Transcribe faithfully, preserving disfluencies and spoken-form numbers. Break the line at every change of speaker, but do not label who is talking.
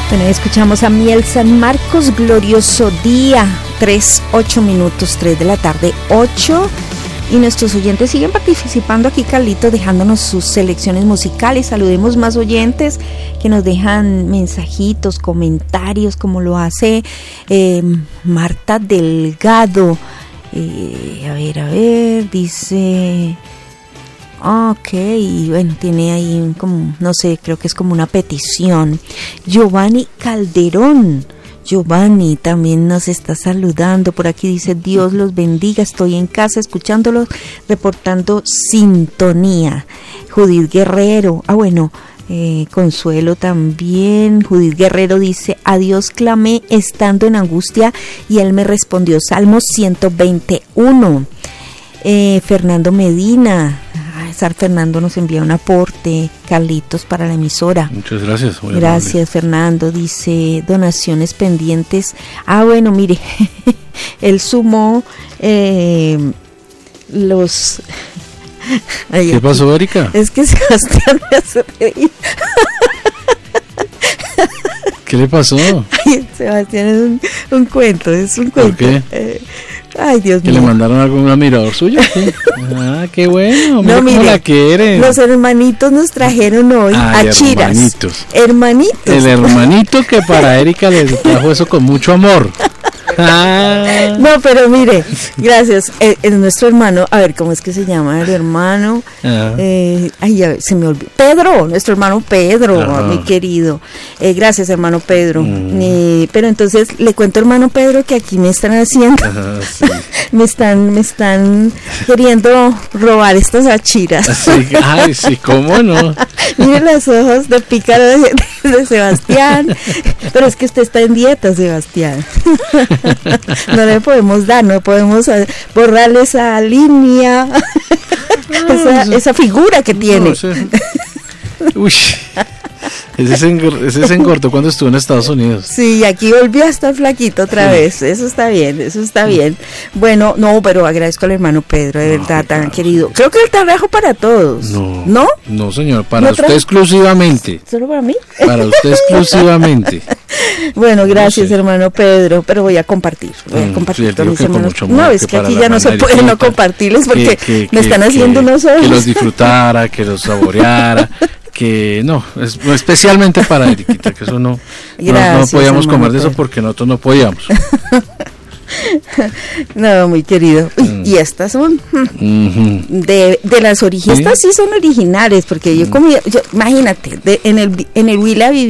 Bueno, escuchamos a Miel San Marcos, glorioso día, tres, ocho minutos, tres de la tarde, ocho. Y nuestros oyentes siguen participando aquí, Carlito, dejándonos sus selecciones musicales. Saludemos más oyentes que nos dejan mensajitos, comentarios, como lo hace eh, Marta Delgado. Eh, a ver, a ver, dice... Ok, y bueno, tiene ahí un, como, no sé, creo que es como una petición. Giovanni Calderón, Giovanni también nos está saludando. Por aquí dice: Dios los bendiga, estoy en casa escuchándolos, reportando sintonía. Judith Guerrero, ah bueno, eh, Consuelo también. Judith Guerrero dice: a Dios clamé estando en angustia y Él me respondió. Salmo ciento veintiuno. Eh, Fernando Medina, Sar Fernando nos envía un aporte, Carlitos, para la emisora.
Muchas gracias.
Gracias, amable. Fernando. Dice: donaciones pendientes. Ah, bueno, mire, él sumó eh, los...
Ay, ¿qué pasó, Erika?
Es que Sebastián me hace reír.
¿Qué le pasó?
Ay, Sebastián, es un, un cuento, es un cuento.
¿Por qué?
Eh, Ay, Dios
¿Que
mío.
le mandaron algún admirador suyo? ¿Sí? Ah, qué bueno. Mira, no, mire, cómo la quieren.
Los hermanitos nos trajeron hoy
Ay,
a Chiras.
Hermanitos.
Hermanitos.
El hermanito que para Erika le trajo eso con mucho amor. Ah.
No, pero mire, gracias. Es, es nuestro hermano, a ver, ¿cómo es que se llama el hermano? Ah. Eh, ay, ya se me olvidó. Pedro, nuestro hermano Pedro, ah. mi querido. Eh, gracias, hermano Pedro. Mm. Eh, pero entonces le cuento, hermano Pedro, que aquí me están haciendo, ah, sí. me están, me están queriendo robar estas achiras.
Sí, ay, sí, ¿cómo no?
Mire los ojos de pícaro de, de Sebastián. Pero es que usted está en dieta, Sebastián. No le podemos dar, no podemos borrarle esa línea, no, esa, esa, esa figura que tiene. No, ese,
uy, ese, se engor, ese se engordó cuando estuvo en Estados Unidos.
Sí, aquí volvió a estar flaquito otra sí. vez. Eso está bien, eso está bien. Bueno, no, pero agradezco al hermano Pedro, de no, verdad, tan claro, querido. Creo que el trabajo para todos.
No,
¿no?
No, señor, para ¿No usted exclusivamente.
¿Solo para mí?
Para usted exclusivamente.
Bueno, gracias, no sé. hermano Pedro, pero voy a compartir, voy a compartir
sí,
con mis hermanos.
No,
es que aquí ya no se puede no compartirles porque que, que, me están que, haciendo
que,
unos ojos.
Que los disfrutara, que los saboreara, que no, es, no especialmente para Eriquita, que eso no, gracias, no, no podíamos comer de eso porque nosotros no podíamos.
No, muy querido. Uy, mm. Y estas son mm, de, de las originales. ¿Sí? Estas sí son originales porque yo comí, yo, imagínate, de, en el en el Huila viví